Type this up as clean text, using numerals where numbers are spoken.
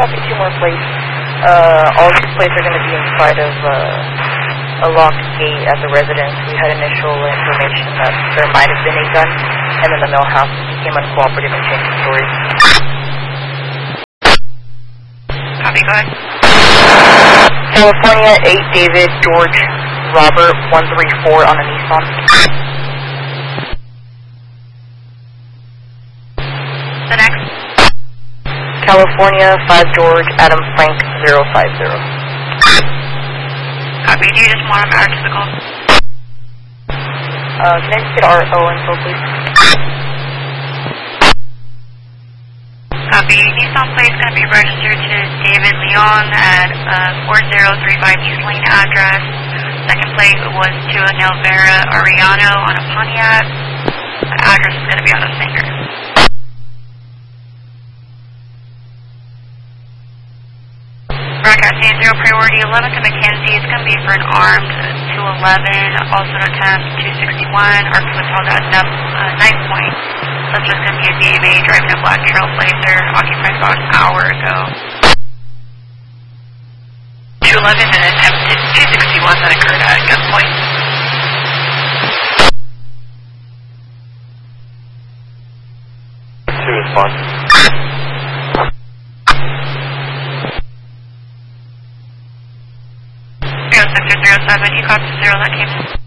won't be 2 more plates. All 2 plates are going to be inside of a locked gate at the residence. We had initial information that there might have been a gun, and then the male house became uncooperative and changed the story. Copy, go ahead. California 8 David George Robert 134 on a Nissan. The next. California 5 George Adam Frank 050. Copy, do you just want him out to the call? Can I just get RO info, please? Copy, Nissan plate is going to be registered to David Leon at 4035 East Lane address. Second plate was to Nelvera Ariano on a Pontiac. The address is going to be on a Singer. Broadcast 0 priority 11 to Mackenzie. It's going to be for an armed 211, also an attempt 261, or Twitald at Knife Point. Subject's going to be a DMA driving a black Trailblazer, occupied about an hour ago. 211 and an attempt 261 that occurred at gunpoint. To respond. Sector 07, you copy 0, that came in.